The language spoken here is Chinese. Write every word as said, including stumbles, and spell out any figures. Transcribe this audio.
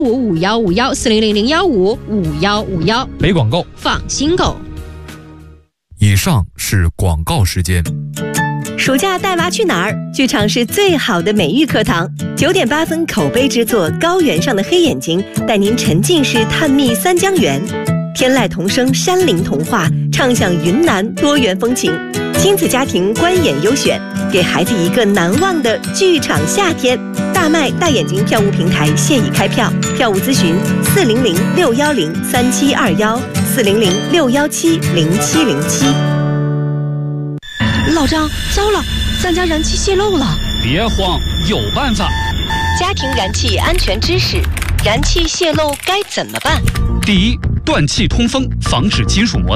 五五幺五幺四零零零幺五五幺五幺。 没广告， 放心购。 以上是广告时间。 暑假带娃去哪儿？剧场是最好的美育课堂。九点八分口碑之作《高原上的黑眼睛》，带您沉浸式探秘三江源。天籁童声山林童话，畅享云南多元风情。亲子家庭观演优选，给孩子一个难忘的剧场夏天。大麦大眼睛票务平台现已开票，票务咨询四零零六幺零三七二幺四零零六幺七零七零七。 老张，糟了，咱家燃气泄漏了。 别慌，有办法。 家庭燃气安全知识：燃气泄漏该怎么办？ 第一，断气通风，防止金属摩擦。